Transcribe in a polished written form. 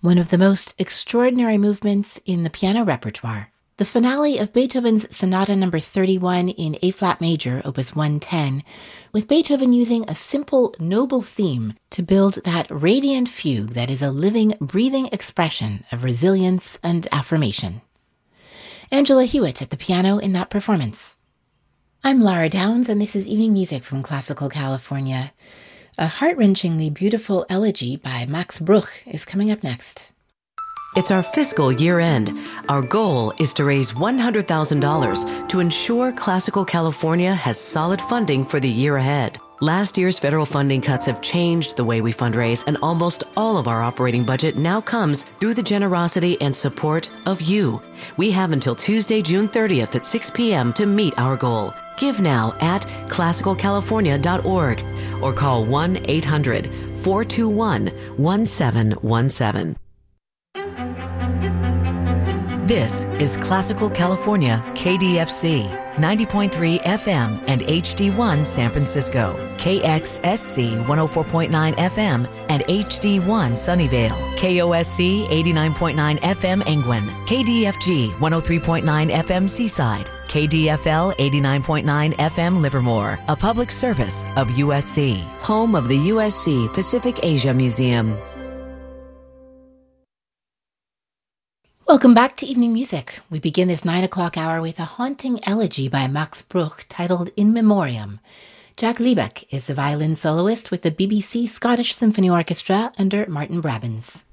one of the most extraordinary movements in the piano repertoire. The finale of Beethoven's Sonata No. 31 in A-flat major, Opus 110, with Beethoven using a simple, noble theme to build that radiant fugue that is a living, breathing expression of resilience and affirmation. Angela Hewitt at the piano in that performance. I'm Lara Downs, and this is Evening Music from Classical California. A heart-wrenchingly beautiful elegy by Max Bruch is coming up next. It's our fiscal year-end. Our goal is to raise $100,000 to ensure Classical California has solid funding for the year ahead. Last year's federal funding cuts have changed the way we fundraise, and almost all of our operating budget now comes through the generosity and support of you. We have until Tuesday, June 30th at 6 p.m. to meet our goal. Give now at classicalcalifornia.org or call 1-800-421-1717. This is Classical California, KDFC, 90.3 FM and HD1 San Francisco, KXSC 104.9 FM and HD1 Sunnyvale, KOSC 89.9 FM Angwin, KDFG 103.9 FM Seaside, KDFL 89.9 FM Livermore, a public service of USC, home of the USC Pacific Asia Museum. Welcome back to Evening Music. We begin this 9 o'clock hour with a haunting elegy by Max Bruch titled In Memoriam. Jack Liebeck is the violin soloist with the BBC Scottish Symphony Orchestra under Martin Brabbins.